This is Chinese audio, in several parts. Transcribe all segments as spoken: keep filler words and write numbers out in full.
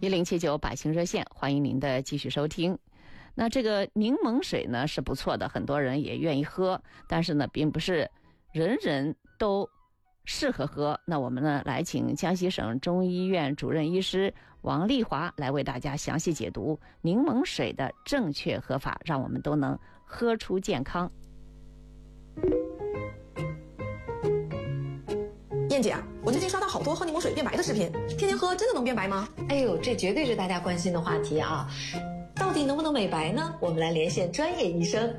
一零七九百姓热线，欢迎您的继续收听。那这个柠檬水呢是不错的，很多人也愿意喝，但是呢并不是人人都适合喝。那我们呢来请江西省中医院主任医师王丽华来为大家详细解读柠檬水的正确喝法，让我们都能喝出健康。 燕姐啊，我最近刷到好多喝柠檬水变白的视频，天天喝真的能变白吗？ 哎呦，这绝对是大家关心的话题啊！到底能不能美白呢？我们来连线专业医生。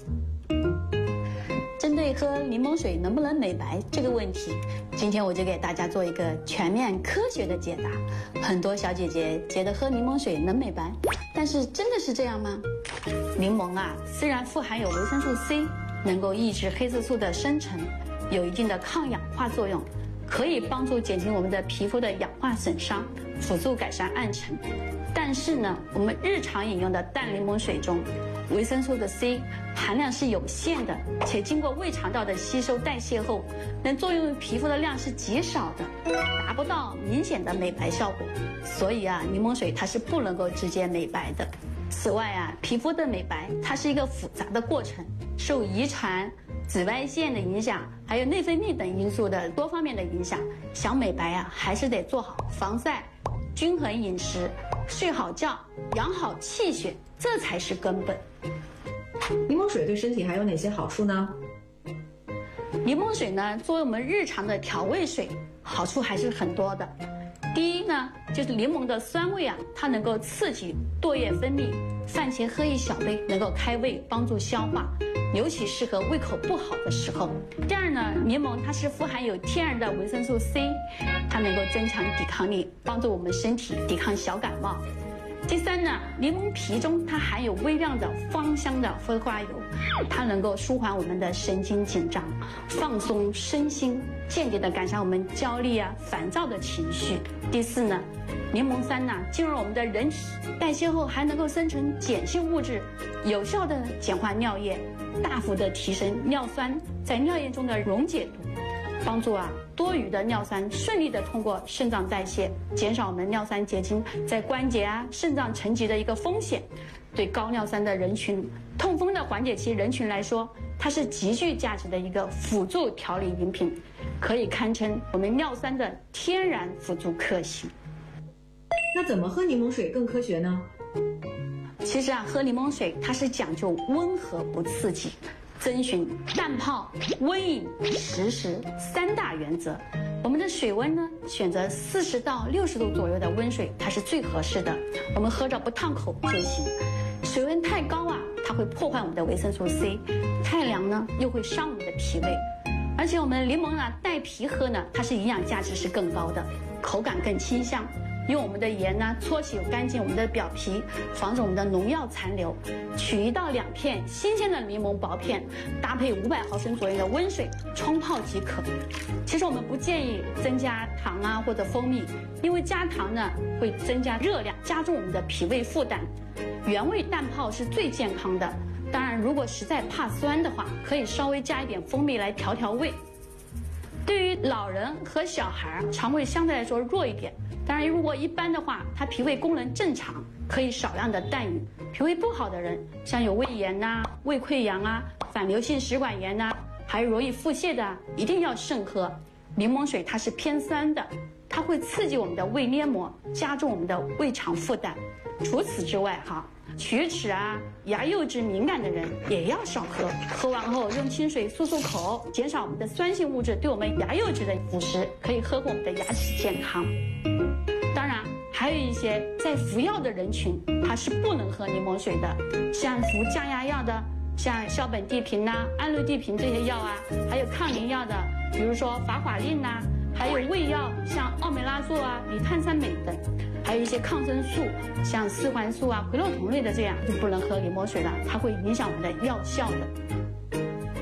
针对喝柠檬水能不能美白这个问题，今天我就给大家做一个全面科学的解答。很多小姐姐觉得喝柠檬水能美白，但是真的是这样吗？柠檬啊，虽然富含有维生素 C， 能够抑制黑色素的生成，有一定的抗氧化作用，可以帮助减轻我们的皮肤的氧化损伤，辅助改善暗沉。但是呢，我们日常饮用的淡柠檬水中，维生素的 C 含量是有限的，且经过胃肠道的吸收代谢后，能作用于皮肤的量是极少的，达不到明显的美白效果。所以啊，柠檬水它是不能够直接美白的。此外啊，皮肤的美白它是一个复杂的过程，受遗传、紫外线的影响，还有内分泌等因素的多方面的影响。想美白啊，还是得做好防晒、均衡饮食、睡好觉、养好气血，这才是根本。 柠檬水对身体还有哪些好处呢？ 柠檬水呢，作为我们日常的调味水，好处还是很多的。第一呢，就是柠檬的酸味啊，它能够刺激唾液分泌，饭前喝一小杯能够开胃，帮助消化，尤其适合胃口不好的时候。第二呢，柠檬它是富含有天然的维生素 C， 它能够增强抵抗力，帮助我们身体抵抗小感冒。第三呢，柠檬皮中它含有微量的芳香的挥发油，它能够舒缓我们的神经紧张，放松身心，间接的改善我们焦虑啊、烦躁的情绪。第四呢，柠檬酸呢进入我们的人体，代谢后还能够生成碱性物质，有效的简化尿液，大幅的提升尿酸在尿液中的溶解度，帮助啊多余的尿酸顺利的通过肾脏代谢，减少我们尿酸结晶在关节啊、肾脏沉积的一个风险。对高尿酸的人群、痛风的缓解期人群来说，它是极具价值的一个辅助调理饮品，可以堪称我们尿酸的天然辅助克星。 那怎么喝柠檬水更科学呢？ 其实啊，喝柠檬水它是讲究温和不刺激，遵循淡泡、温饮、实时三大原则。我们的水温呢，选择四十到六十度左右的温水，它是最合适的。我们喝着不烫口就行。水温太高啊，它会破坏我们的维生素 C； 太凉呢，又会伤我们的脾胃。而且我们柠檬啊带皮喝呢，它是营养价值是更高的，口感更清香。用我们的盐呢搓洗干净我们的表皮，防止我们的农药残留。取一到两片新鲜的柠檬薄片，搭配五百毫升左右的温水冲泡即可。其实我们不建议增加糖啊或者蜂蜜，因为加糖呢会增加热量，加重我们的脾胃负担。原味淡泡是最健康的。当然，如果实在怕酸的话，可以稍微加一点蜂蜜来调调味。对于老人和小孩，肠胃相对来说弱一点。当然，如果一般的话，他脾胃功能正常，可以少量的淡饮。脾胃不好的人，像有胃炎呐、啊、胃溃疡啊、反流性食管炎呐、啊，还有容易腹泻的，一定要慎喝。柠檬水它是偏酸的，它会刺激我们的胃黏膜，加重我们的胃肠负担。除此之外，哈。龋齿啊、牙釉质敏感的人也要少喝，喝完后用清水漱漱口，减少我们的酸性物质对我们牙釉质的腐蚀，可以呵护我们的牙齿健康。当然，还有一些在服药的人群，他是不能喝柠檬水的，像服降压药的，像硝苯地平呐、啊、氨氯地平这些药啊，还有抗凝药的，比如说法华令呐、啊，还有胃药，像奥美拉唑啊、李碳酸镁等。还有一些抗生素，像四环素啊、回洛酮类的，这样就不能喝柠檬水了，它会影响我们的药效的。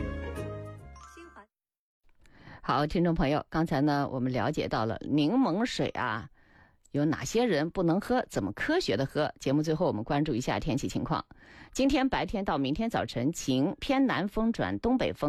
好，听众朋友，刚才呢我们了解到了柠檬水啊有哪些人不能喝，怎么科学的喝。节目最后我们关注一下天气情况。今天白天到明天早晨晴，偏南风转东北风。